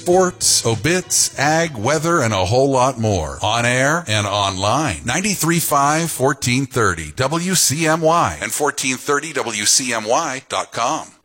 sports, obits, ag, weather, and a whole lot more. On air and online. 93.5, 1430 WCMY and 1430WCMY.com.